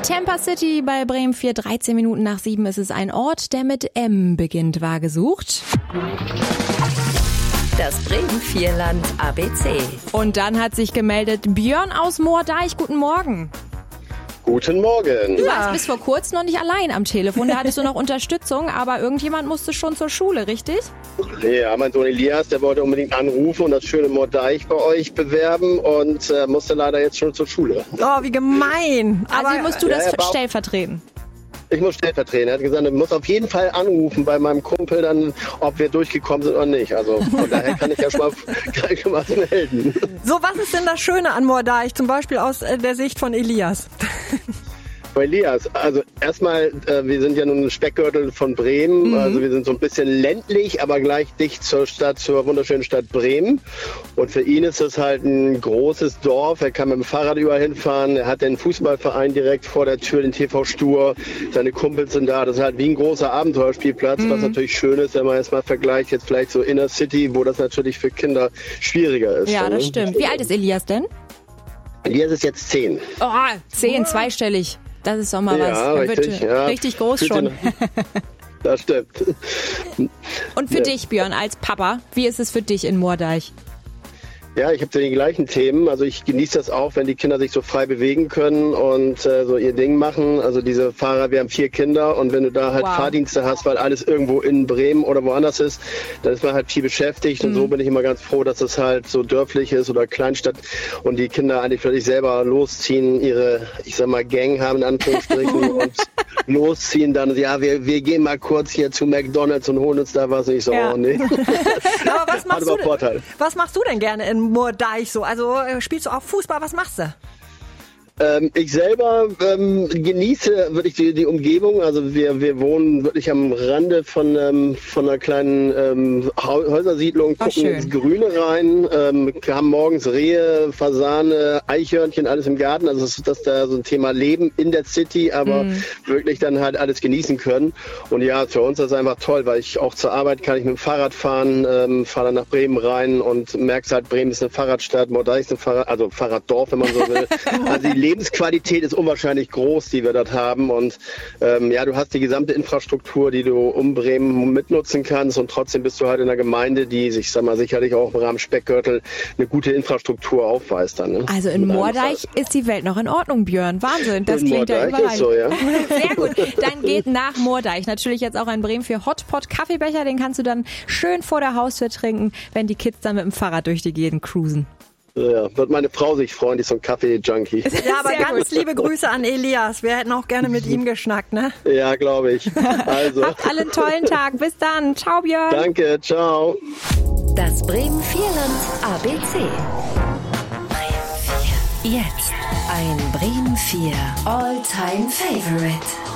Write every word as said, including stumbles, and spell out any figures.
Tampa City bei Bremen vier, dreizehn Minuten nach sieben ist es ein Ort, der mit M beginnt, war gesucht. Das Bremen-Vierland A B C. Und dann hat sich gemeldet Björn aus Moordeich. Guten Morgen. Guten Morgen. Du warst bis vor kurzem noch nicht allein am Telefon, da hattest du noch Unterstützung, aber irgendjemand musste schon zur Schule, richtig? Ja, mein Sohn Elias, der wollte unbedingt anrufen und das schöne Moordeich bei euch bewerben und äh, musste leider jetzt schon zur Schule. Oh, wie gemein. Also Aber musst du das ja, stellvertreten? Ich muss stellvertreten. Er hat gesagt, er muss auf jeden Fall anrufen bei meinem Kumpel, dann, ob wir durchgekommen sind oder nicht. Also von daher kann ich ja schon mal gleichermaßen melden. So, was ist denn das Schöne an Moordeich, zum Beispiel aus äh, der Sicht von Elias? Bei Elias, also erstmal, äh, wir sind ja nun ein Speckgürtel von Bremen, mhm. also wir sind so ein bisschen ländlich, aber gleich dicht zur Stadt, zur wunderschönen Stadt Bremen. Und für ihn ist das halt ein großes Dorf, er kann mit dem Fahrrad überall hinfahren, er hat den Fußballverein direkt vor der Tür, den T V Stur, seine Kumpels sind da, das ist halt wie ein großer Abenteuerspielplatz, mhm. was natürlich schön ist, wenn man jetzt mal vergleicht, jetzt vielleicht so Inner City, wo das natürlich für Kinder schwieriger ist. Ja, dann, das ne? stimmt. Wie alt ist Elias denn? Elias ist jetzt zehn. Oh, zehn, zweistellig. Das ist doch mal ja, was. Er richtig, wird ja. richtig groß schon. Das stimmt. Und für ja. dich, Björn, als Papa, wie ist es für dich in Moordeich? Ja, ich habe die gleichen Themen. Also ich genieße das auch, wenn die Kinder sich so frei bewegen können und äh, so ihr Ding machen. Also diese Fahrer, wir haben vier Kinder und wenn du da halt wow. Fahrdienste hast, weil alles irgendwo in Bremen oder woanders ist, dann ist man halt viel beschäftigt. Und mhm. so bin ich immer ganz froh, dass es halt so dörflich ist oder Kleinstadt und die Kinder eigentlich für sich selber losziehen, ihre, ich sag mal, Gang haben in Anführungsstrichen und losziehen dann, ja, wir, wir gehen mal kurz hier zu McDonald's und holen uns da was. Und ich so, ja. oh nee. Aber was machst, du denn, Vorteil. was machst du denn gerne in Moordeich so? Also spielst du auch Fußball? Was machst du? Ähm, ich selber ähm, genieße wirklich die, die Umgebung. Also wir, wir wohnen wirklich am Rande von, ähm, von einer kleinen ähm, Häusersiedlung, Ach, gucken schön. ins Grüne rein. Ähm, wir haben morgens Rehe, Fasane, Eichhörnchen, alles im Garten. Also das ist das da so ein Thema Leben in der City, aber mm. wirklich dann halt alles genießen können. Und ja, für uns ist das einfach toll, weil ich auch zur Arbeit kann ich mit dem Fahrrad fahren, ähm, fahre dann nach Bremen rein und merkst halt, Bremen ist eine Fahrradstadt, Moordeich ist ein Fahrrad, also Fahrraddorf, wenn man so will. Also die Lebensqualität ist unwahrscheinlich groß, die wir dort haben und ähm, ja, du hast die gesamte Infrastruktur, die du um Bremen mitnutzen kannst und trotzdem bist du halt in einer Gemeinde, die sich, sag mal, sicherlich auch im Rahmen Speckgürtel eine gute Infrastruktur aufweist dann. Ne? Also in Moordeich ist die Welt noch in Ordnung, Björn. Wahnsinn, das in klingt ja Moordeich überall. ist so, ja. Sehr gut, dann geht nach Moordeich natürlich jetzt auch ein Bremen für Hotpot Kaffeebecher, den kannst du dann schön vor der Haustür trinken, wenn die Kids dann mit dem Fahrrad durch die Gegend cruisen. Ja, wird meine Frau sich freuen, die ist so ein Kaffee-Junkie. Ja, aber Sehr ganz gut. liebe Grüße an Elias. Wir hätten auch gerne mit ihm geschnackt, ne? Ja, glaube ich. Also. Habt alle einen tollen Tag. Bis dann. Ciao, Björn. Danke, ciao. Das Bremen-Vierland A B C. Jetzt ein Bremen vier All-Time Favorite.